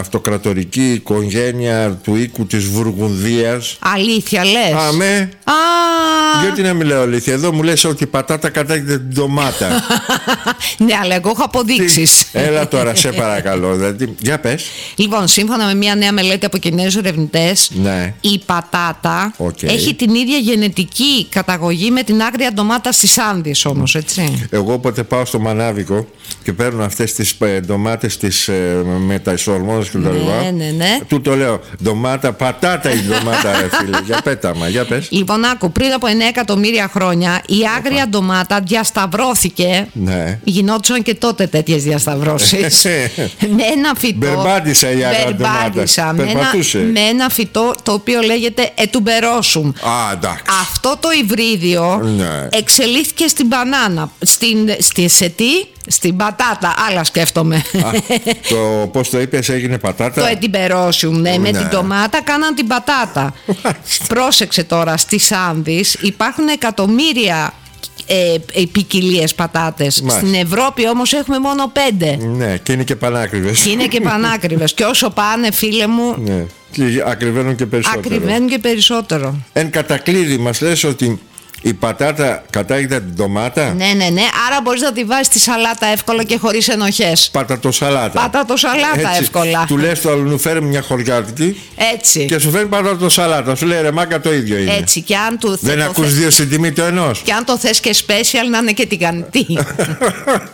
αυτοκρατορική οικογένεια του οίκου της Βουργουνδίας. Αλήθεια λες? Αμέ. Γιατί να μην λέω αλήθεια? Εδώ μου λες ότι η πατάτα κατάγεται την ντομάτα. Ναι, αλλά εγώ έχω αποδείξεις. Έλα τώρα, σε παρακαλώ. Δηλαδή, για πες. Λοιπόν, σύμφωνα με μια νέα μελέτη από Κινέζους ερευνητές, ναι, η πατάτα έχει την ίδια γενετική καταγωγή με την άγρια ντομάτα στις Άνδες όμως, έτσι. Εγώ όποτε πάω στο Μανάβικο και παίρνω αυτές τις ντομάτες με τα ισορμόνες και τα λοιπά, ναι. Του το λέω, ντομάτα, πατάτα η ντομάτα, ρε φίλε. Για πέταμα, για πες. Λοιπόν, άκου, πριν από 9 εκατομμύρια χρόνια η άγρια ντομάτα διασταυρώθηκε. Ναι. Γινόντουσαν και τότε τέτοιες διασταυρώσεις. Με ένα φυτό. Μπερμπάντισα η άγρια ντομάτα. Με ένα φυτό το οποίο λέγεται ετουμπερόσουμ. Εντάξει. Αυτό το υβρίδιο εξελίχθηκε στην μπανάνα. Στην πατάτα, άλλα σκέφτομαι. Πώς το είπες, έγινε πατάτα? Το ετουμπερόσουμ, ναι, με την ντομάτα κάναν την πατάτα. Πρόσεξε τώρα, στις Άνδες υπάρχουν εκατομμύρια ποικιλίες πατάτες. Στην Ευρώπη όμως έχουμε μόνο 5. Ναι, και είναι και πανάκριβες. Και όσο πάνε, φίλε μου, ναι, και ακριβένουν και περισσότερο. Εν κατακλείδη μας λες ότι η πατάτα κατάγεται την ντομάτα. Ναι. Άρα μπορείς να τη βάζεις στη σαλάτα εύκολα και χωρίς ενοχές. Πατατοσαλάτα εύκολα. Του λες το αλλού, φέρει μια χωριάτικη. Έτσι. Και σου φέρει πατατοσαλάτα. Σου λέει, ρε μάκα, το ίδιο είναι. Έτσι. Και αν δεν ακούς δύο στην τιμή το ενός. Και αν το θες και special, να είναι και τηγανιτή.